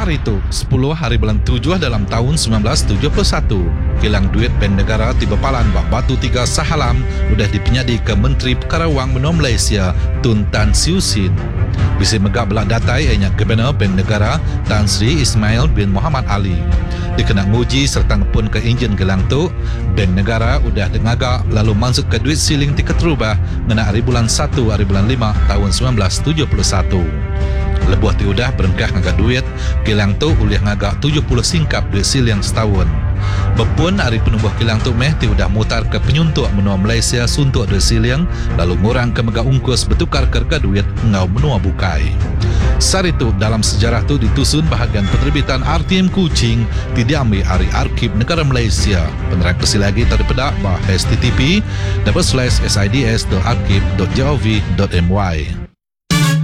Sari itu, 10 hari bulan 7 dalam tahun 1971, kilang duit pen negara tiba palan bak Batu Tiga Sahalam udah dipenyadi ke Menteri Perkara Wang Menua Malaysia Tun Tan Siew Sin. Bisi megak belak datai ianya Gubernur pen negara Tan Sri Ismail bin Muhammad Ali. Dikena nguji serta ngepun ke enjin gelang tu, bank negara udah dengagak lalu masuk ke duit siling tiket rubah ngena hari bulan 1 hari bulan 5 tahun 1971. Lebuh ti udah berengkah ngagak duit, kilang tu uliah ngagak 70 singkap duit siling setahun. Bepun hari penubuh kilang tu meh ti udah mutar ke penyuntuk menua Malaysia suntuk duit siling, lalu ngurang ke megak ungkus bertukar kerga duit ngau menua bukai. Sari tu dalam sejarah tu ditusun bahagian penerbitan RTM Kuching ti diambil dari Arkib Negara Malaysia. Penerang kesi lagi terpedak bah http://sids.arkib.gov.my.